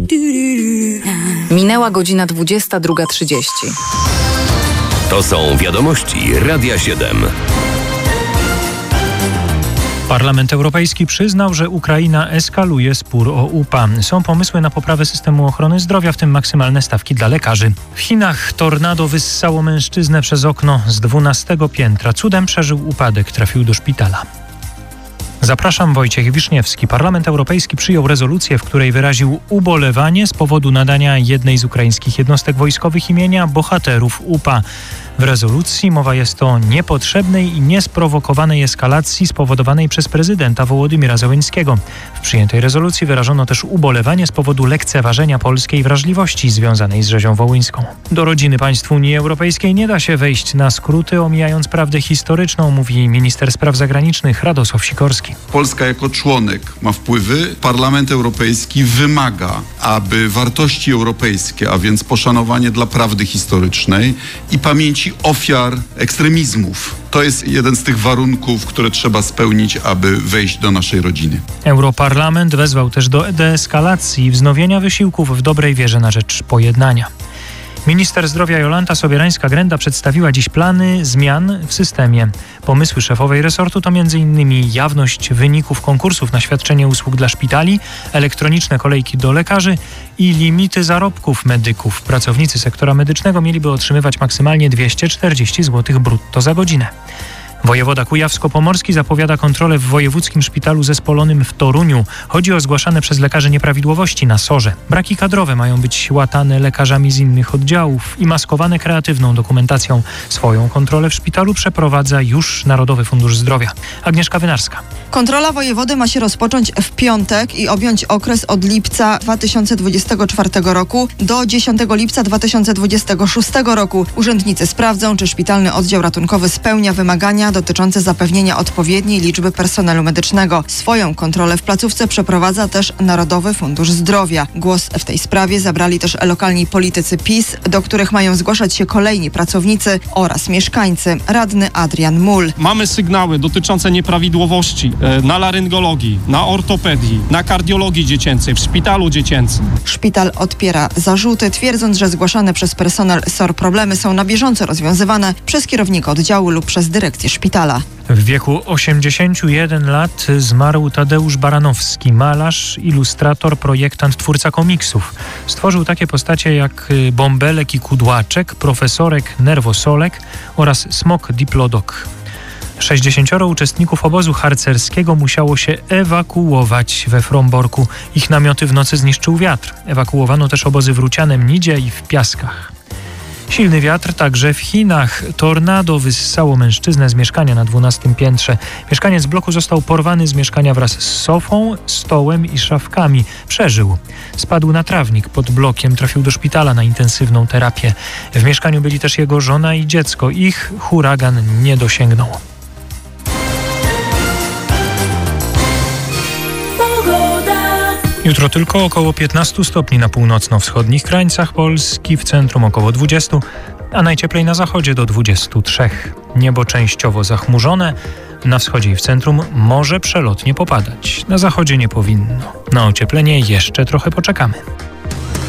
Minęła godzina 22:30. To są wiadomości Radia 7. Parlament Europejski przyznał, że Ukraina eskaluje spór o UPA. Są pomysły na poprawę systemu ochrony zdrowia, w tym maksymalne stawki dla lekarzy. W Chinach tornado wyssało mężczyznę przez okno z 12 piętra. Cudem przeżył upadek, trafił do szpitala. Zapraszam, Wojciech Wiszniewski. Parlament Europejski przyjął rezolucję, w której wyraził ubolewanie z powodu nadania jednej z ukraińskich jednostek wojskowych imienia bohaterów UPA. W rezolucji mowa jest o niepotrzebnej i niesprowokowanej eskalacji spowodowanej przez prezydenta Wołodymyra Zełenskiego. W przyjętej rezolucji wyrażono też ubolewanie z powodu lekceważenia polskiej wrażliwości związanej z rzezią wołyńską. Do rodziny państw Unii Europejskiej nie da się wejść na skróty, omijając prawdę historyczną, mówi minister spraw zagranicznych Radosław Sikorski. Polska jako członek ma wpływy. Parlament Europejski wymaga, aby wartości europejskie, a więc poszanowanie dla prawdy historycznej i pamięci ofiar ekstremizmów. To jest jeden z tych warunków, które trzeba spełnić, aby wejść do naszej rodziny. Europarlament wezwał też do deeskalacji i wznowienia wysiłków w dobrej wierze na rzecz pojednania. Minister zdrowia Jolanta Sobierańska-Grenda przedstawiła dziś plany zmian w systemie. Pomysły szefowej resortu to m.in. jawność wyników konkursów na świadczenie usług dla szpitali, elektroniczne kolejki do lekarzy i limity zarobków medyków. Pracownicy sektora medycznego mieliby otrzymywać maksymalnie 240 zł brutto za godzinę. Wojewoda kujawsko-pomorski zapowiada kontrolę w Wojewódzkim Szpitalu Zespolonym w Toruniu. Chodzi o zgłaszane przez lekarzy nieprawidłowości na SOR-ze. Braki kadrowe mają być łatane lekarzami z innych oddziałów i maskowane kreatywną dokumentacją. Swoją kontrolę w szpitalu przeprowadza już Narodowy Fundusz Zdrowia. Agnieszka Wynarska. Kontrola wojewody ma się rozpocząć w piątek i objąć okres od lipca 2024 roku do 10 lipca 2026 roku. Urzędnicy sprawdzą, czy szpitalny oddział ratunkowy spełnia wymagania dotyczące zapewnienia odpowiedniej liczby personelu medycznego. Swoją kontrolę w placówce przeprowadza też Narodowy Fundusz Zdrowia. Głos w tej sprawie zabrali też lokalni politycy PiS, do których mają zgłaszać się kolejni pracownicy oraz mieszkańcy. Radny Adrian Mul. Mamy sygnały dotyczące nieprawidłowości na laryngologii, na ortopedii, na kardiologii dziecięcej, w szpitalu dziecięcym. Szpital odpiera zarzuty, twierdząc, że zgłaszane przez personel SOR problemy są na bieżąco rozwiązywane przez kierownika oddziału lub przez dyrekcję szpitala. W wieku 81 lat zmarł Tadeusz Baranowski, malarz, ilustrator, projektant, twórca komiksów. Stworzył takie postacie jak Bąbelek i Kudłaczek, Profesorek, Nerwosolek oraz Smok Diplodok. 60 uczestników obozu harcerskiego musiało się ewakuować we Fromborku. Ich namioty w nocy zniszczył wiatr. Ewakuowano też obozy w Rucianem Nidzie i w Piaskach. Silny wiatr także w Chinach. Tornado wyssało mężczyznę z mieszkania na 12 piętrze. Mieszkaniec bloku został porwany z mieszkania wraz z sofą, stołem i szafkami. Przeżył. Spadł na trawnik pod blokiem, trafił do szpitala na intensywną terapię. W mieszkaniu byli też jego żona i dziecko. Ich huragan nie dosięgnął. Jutro tylko około 15 stopni na północno-wschodnich krańcach Polski, w centrum około 20, a najcieplej na zachodzie do 23. Niebo częściowo zachmurzone, na wschodzie i w centrum może przelotnie popadać. Na zachodzie nie powinno. Na ocieplenie jeszcze trochę poczekamy.